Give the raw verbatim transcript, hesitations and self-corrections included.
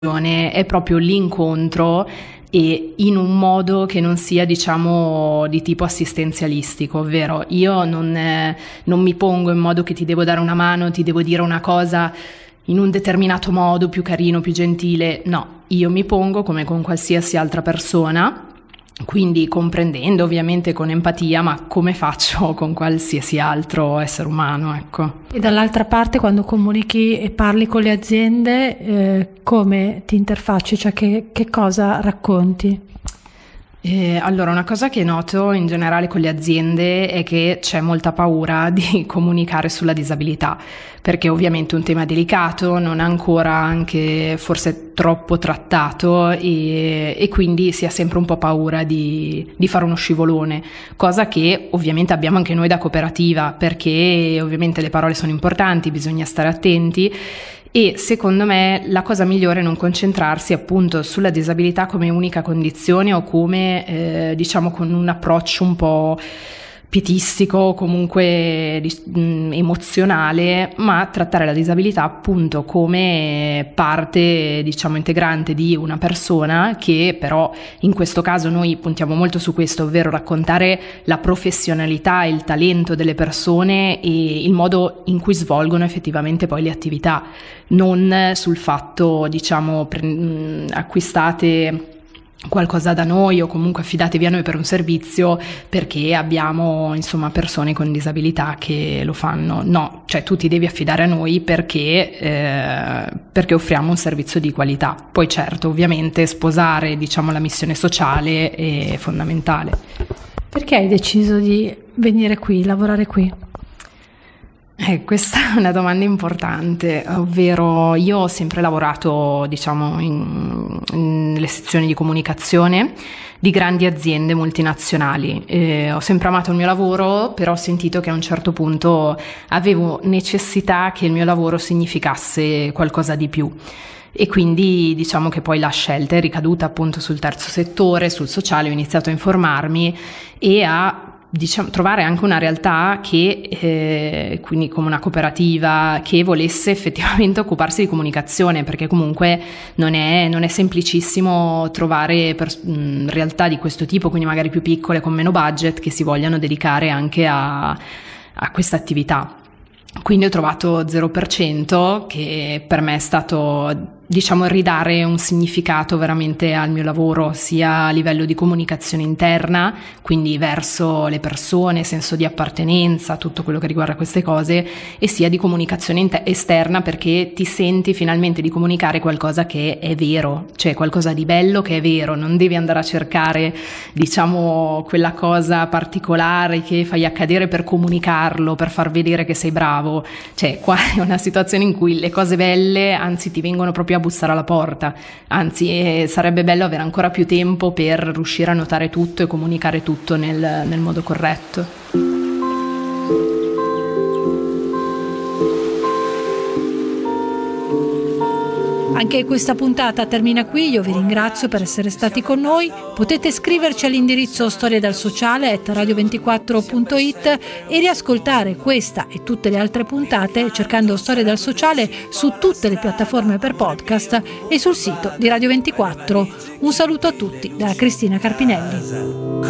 è proprio l'incontro, e in un modo che non sia, diciamo, di tipo assistenzialistico, ovvero io non, eh, non mi pongo in modo che ti devo dare una mano, ti devo dire una cosa in un determinato modo, più carino, più gentile. No, io mi pongo come con qualsiasi altra persona, quindi comprendendo, ovviamente con empatia, ma come faccio con qualsiasi altro essere umano, ecco. E dall'altra parte, quando comunichi e parli con le aziende, eh, come ti interfacci, cioè che, che cosa racconti? Eh, allora, una cosa che noto in generale con le aziende è che c'è molta paura di comunicare sulla disabilità, perché ovviamente è un tema delicato, non è ancora anche forse troppo trattato, e, e quindi si ha sempre un po' paura di, di fare uno scivolone, cosa che ovviamente abbiamo anche noi da cooperativa, perché ovviamente le parole sono importanti, bisogna stare attenti. E secondo me la cosa migliore è non concentrarsi appunto sulla disabilità come unica condizione, o come eh, diciamo con un approccio un po' pietistico, comunque mh, emozionale, ma trattare la disabilità appunto come parte, diciamo, integrante di una persona, che però in questo caso noi puntiamo molto su questo, ovvero raccontare la professionalità, il talento delle persone e il modo in cui svolgono effettivamente poi le attività, non sul fatto, diciamo, pre- mh, acquistate qualcosa da noi o comunque affidatevi a noi per un servizio perché abbiamo, insomma, persone con disabilità che lo fanno. No, cioè tu ti devi affidare a noi perché, eh, perché offriamo un servizio di qualità. Poi certo, ovviamente sposare, diciamo, la missione sociale è fondamentale. Perché hai deciso di venire qui, lavorare qui? Eh, questa è una domanda importante, ovvero io ho sempre lavorato, diciamo, in, in, nelle sezioni di comunicazione di grandi aziende multinazionali. Eh, ho sempre amato il mio lavoro, però ho sentito che a un certo punto avevo necessità che il mio lavoro significasse qualcosa di più. E quindi diciamo che poi la scelta è ricaduta appunto sul terzo settore, sul sociale. Ho iniziato a informarmi e a diciamo trovare anche una realtà che eh, quindi come una cooperativa che volesse effettivamente occuparsi di comunicazione, perché comunque non è, non è semplicissimo trovare per, mh, realtà di questo tipo, quindi magari più piccole con meno budget, che si vogliano dedicare anche a, a questa attività. Quindi ho trovato zero per cento, che per me è stato, diciamo, ridare un significato veramente al mio lavoro, sia a livello di comunicazione interna, quindi verso le persone, senso di appartenenza, tutto quello che riguarda queste cose, e sia di comunicazione inter- esterna, perché ti senti finalmente di comunicare qualcosa che è vero, cioè qualcosa di bello che è vero, non devi andare a cercare, diciamo, quella cosa particolare che fai accadere per comunicarlo, per far vedere che sei bravo. Cioè qua è una situazione in cui le cose belle anzi ti vengono proprio a bussare alla porta, anzi eh, sarebbe bello avere ancora più tempo per riuscire a notare tutto e comunicare tutto nel, nel modo corretto. Anche questa puntata termina qui, io vi ringrazio per essere stati con noi. Potete scriverci all'indirizzo storie dal sociale chiocciola radio ventiquattro punto it e riascoltare questa e tutte le altre puntate cercando Storie dal Sociale su tutte le piattaforme per podcast e sul sito di Radio ventiquattro. Un saluto a tutti da Cristina Carpinelli.